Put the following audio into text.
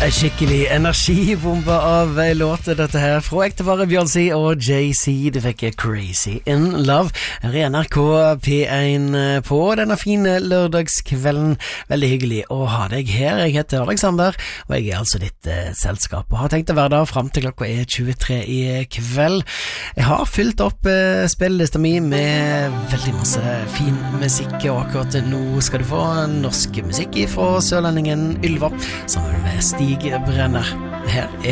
Skikkelig energibombe av låter dette her fra ektepare Beyoncé og Jay-Z. Du fikk Crazy in Love her i NRK P1 på denne fine lørdagskvelden. Veldig hyggelig å ha deg her. Jeg heter Alexander, og jeg altså ditt selskap og har tenkt å være der frem til klokka 23 i kveld. Jeg har fylt opp spillelista mi med veldig masse fin musikk, og akkurat nå skal du få norsk musikk fra sørlendingen Ylva sammen med Stig Brenner. Her